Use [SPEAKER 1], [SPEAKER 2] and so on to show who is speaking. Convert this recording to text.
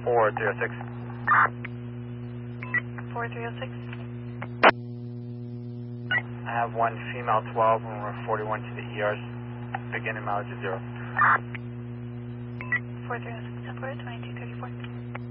[SPEAKER 1] 4306.
[SPEAKER 2] 4306.
[SPEAKER 1] I have one female 12 and we're 41 to the ERs. Beginning mileage is 0.
[SPEAKER 2] 4306, 10 2234.